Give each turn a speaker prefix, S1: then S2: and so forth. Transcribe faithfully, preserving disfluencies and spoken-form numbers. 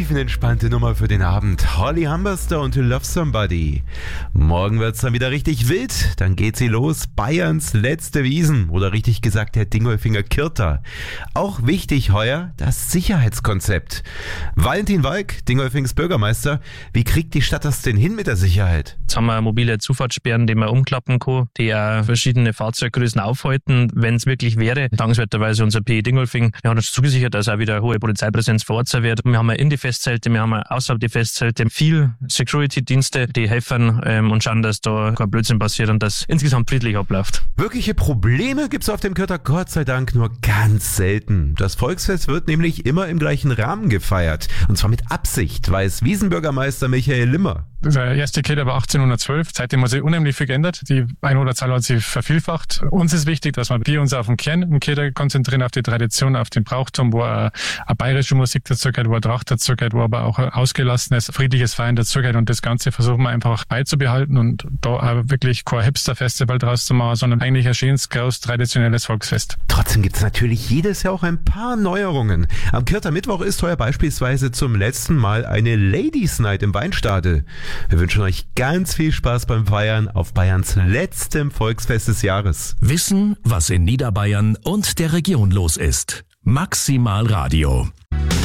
S1: tiefenentspannte Nummer für den Abend. Holly Humberstone und To Love Somebody. Morgen wird's dann wieder richtig wild. Dann geht sie los. Bayerns letzte Wiesn. Oder richtig gesagt der Dingolfinger Kirta. Auch wichtig heuer das Sicherheitskonzept. Valentin Walk, Dingolfings Bürgermeister. Wie kriegt die Stadt das denn hin mit der Sicherheit?
S2: Jetzt haben wir mobile Zufahrtssperren, die man umklappen kann, die auch verschiedene Fahrzeuggrößen aufhalten, wenn es wirklich wäre. Dankenswerterweise unser P E Dingolfing, wir haben uns zugesichert, dass auch wieder eine hohe Polizeipräsenz vor Ort sein wird. Wir haben in die Festzelte, wir haben außerhalb die Festzelte viel Security-Dienste, die helfen ähm, und schauen, dass da kein Blödsinn passiert und dass insgesamt friedlich abläuft.
S1: Wirkliche Probleme gibt's auf dem Kirta Gott sei Dank nur ganz selten. Das Volksfest wird nämlich immer im gleichen Rahmen gefeiert. Und zwar mit Absicht, weiß Wiesenbürgermeister Michael Limmer.
S3: Der erste Kirta war achtzehnhundertzwölf. Seitdem hat sich unheimlich viel geändert. Die Einwohnerzahl hat sich vervielfacht. Uns ist wichtig, dass wir uns auf den Kern im Kirta konzentrieren, auf die Tradition, auf den Brauchtum, wo eine, eine bayerische Musik dazugehört, wo eine Tracht dazugehört, wo aber auch ein ausgelassenes, friedliches Feiern dazugehört. Und das Ganze versuchen wir einfach beizubehalten und da auch wirklich kein Hipster-Festival draus zu machen, sondern eigentlich ein schönes, groß, traditionelles Volksfest.
S1: Trotzdem gibt's natürlich jedes Jahr auch ein paar Neuerungen. Am Kirta Mittwoch ist heuer beispielsweise zum letzten Mal eine Ladies Night im Weinstadel. Wir wünschen euch ganz viel Spaß beim Feiern auf Bayerns letztem Volksfest des Jahres.
S4: Wissen, was in Niederbayern und der Region los ist. Maximal Radio.